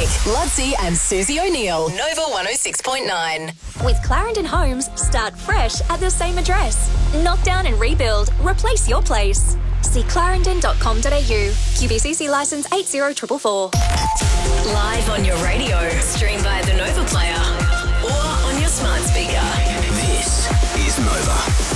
Nick, Lutzi and Susie O'Neill. Nova 106.9. With Clarendon Homes, start fresh at the same address. Knock down and rebuild. Replace your place. See clarendon.com.au. QBCC licence 80444. Live on your radio. Stream via the Nova player or on your smart speaker. This is Nova.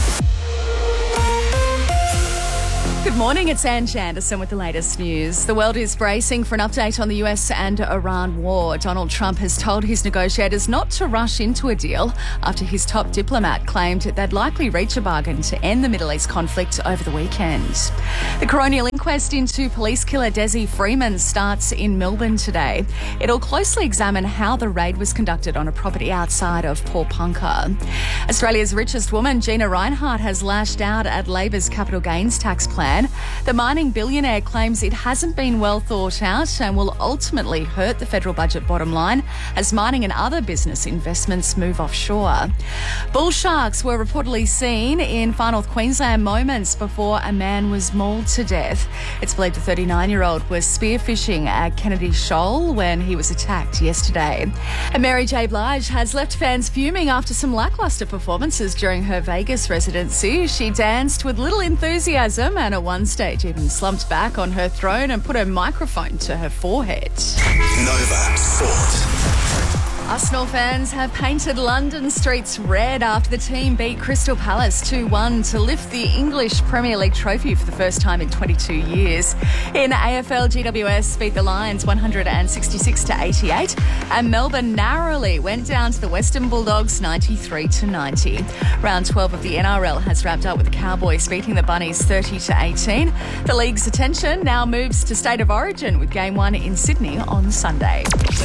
Good morning, it's Ange Anderson with the latest news. The world is bracing for an update on the US and Iran war. Donald Trump has told his negotiators not to rush into a deal after his top diplomat claimed they'd likely reach a bargain to end the Middle East conflict over the weekend. The coronial inquest into police killer Desi Freeman starts in Melbourne today. It'll closely examine how the raid was conducted on a property outside of Pawnpukka. Australia's richest woman, Gina Rinehart, has lashed out at Labor's capital gains tax plan. The mining billionaire claims it hasn't been well thought out and will ultimately hurt the federal budget bottom line as mining and other business investments move offshore. Bull sharks were reportedly seen in Far North Queensland moments before a man was mauled to death. It's believed the 39-year-old was spearfishing at Kennedy Shoal when he was attacked yesterday. And Mary J. Blige has left fans fuming after some lacklustre performances during her Vegas residency. She danced with little enthusiasm and at one stage even slumped back on her throne and put her microphone to her forehead. Nova Sport. Arsenal fans have painted London streets red after the team beat Crystal Palace 2-1 to lift the English Premier League trophy for the first time in 22 years. In AFL, GWS beat the Lions 166-88 and Melbourne narrowly went down to the Western Bulldogs 93-90. Round 12 of the NRL has wrapped up with the Cowboys beating the Bunnies 30-18. The league's attention now moves to State of Origin with Game 1 in Sydney on Sunday.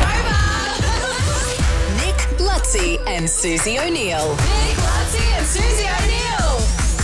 Nick, Lutzi and Susie O'Neill. Nick, Lutzi and Susie O'Neill.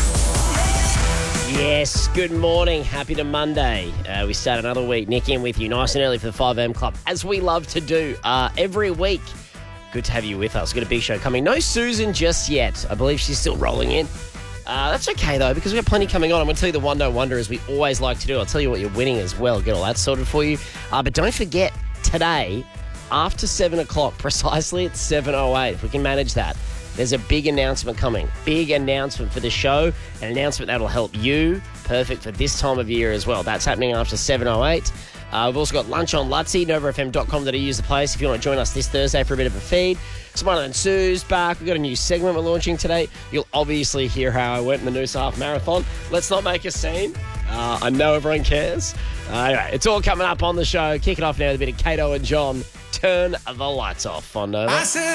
Yes, good morning. Happy to Monday. We start another week. Nick in with you nice and early for the 5am club, as we love to do every week. Good to have you with us. Got a big show coming. No Susan just yet. I believe she's still rolling in. That's okay, though, because we've got plenty coming on. I'm going to tell you the one no wonder, as we always like to do. I'll tell you what you're winning as well. Get all that sorted for you. But don't forget, today, after 7 o'clock, precisely at 7:08, if we can manage that, there's a big announcement coming. Big announcement for the show. An announcement that'll help you. Perfect for this time of year as well. That's happening after 7:08. We've also got lunch on Lutzi, novafm.com.au is the place if you want to join us this Thursday for a bit of a feed. Smarter Than Sue's back. We've got a new segment we're launching today. You'll obviously hear how I went in the Noosa Half Marathon. Let's not make a scene. I know everyone cares. Anyway, it's all coming up on the show. Kick it off now with a bit of Kato and John. Turn the lights off on Nova.